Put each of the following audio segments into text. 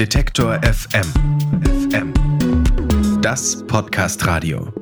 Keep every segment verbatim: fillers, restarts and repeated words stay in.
Detektor F M. F M. Das Podcast-Radio.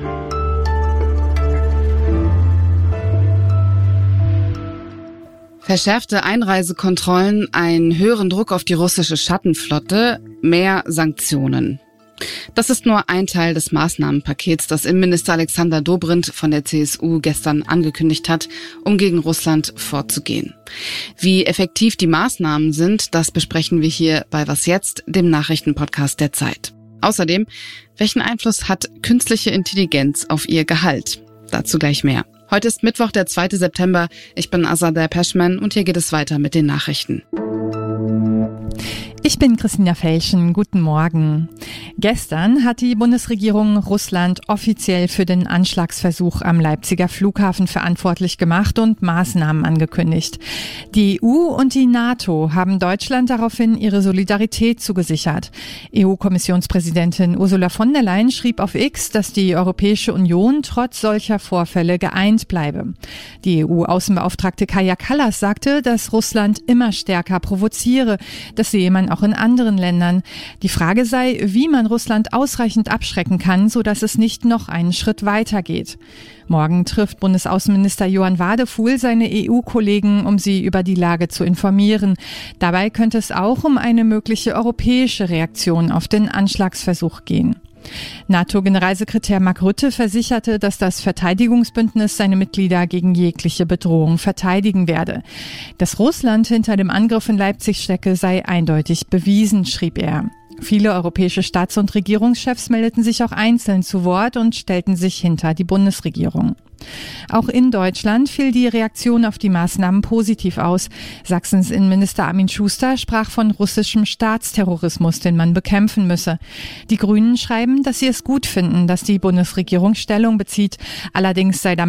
Verschärfte Einreisekontrollen, einen höheren Druck auf die russische Schattenflotte, mehr Sanktionen. Das ist nur ein Teil des Maßnahmenpakets, das Innenminister Alexander Dobrindt von der C S U gestern angekündigt hat, um gegen Russland vorzugehen. Wie effektiv die Maßnahmen sind, das besprechen wir hier bei Was jetzt, dem Nachrichtenpodcast der Zeit. Außerdem, welchen Einfluss hat künstliche Intelligenz auf ihr Gehalt? Dazu gleich mehr. Heute ist Mittwoch, der zweite September. Ich bin Azadeh Peschman und hier geht es weiter mit den Nachrichten. Ich bin Christina Felschen. Guten Morgen. Gestern hat die Bundesregierung Russland offiziell für den Anschlagsversuch am Leipziger Flughafen verantwortlich gemacht und Maßnahmen angekündigt. Die E U und die NATO haben Deutschland daraufhin ihre Solidarität zugesichert. E U-Kommissionspräsidentin Ursula von der Leyen schrieb auf X, dass die Europäische Union trotz solcher Vorfälle geeint bleibe. Die E U-Außenbeauftragte Kaja Kallas sagte, dass Russland immer stärker provoziere. Das sehe man auch in anderen Ländern. Die Frage sei, wie man Russland ausreichend abschrecken kann, sodass es nicht noch einen Schritt weiter geht. Morgen trifft Bundesaußenminister Johann Wadefuhl seine E U-Kollegen, um sie über die Lage zu informieren. Dabei könnte es auch um eine mögliche europäische Reaktion auf den Anschlagsversuch gehen. NATO-Generalsekretär Mark Rutte versicherte, dass das Verteidigungsbündnis seine Mitglieder gegen jegliche Bedrohung verteidigen werde. Dass Russland hinter dem Angriff in Leipzig stecke, sei eindeutig bewiesen, schrieb er. Viele europäische Staats- und Regierungschefs meldeten sich auch einzeln zu Wort und stellten sich hinter die Bundesregierung. Auch in Deutschland fiel die Reaktion auf die Maßnahmen positiv aus. Sachsens Innenminister Armin Schuster sprach von russischem Staatsterrorismus, den man bekämpfen müsse. Die Grünen schreiben, dass sie es gut finden, dass die Bundesregierung Stellung bezieht. Allerdings sei damit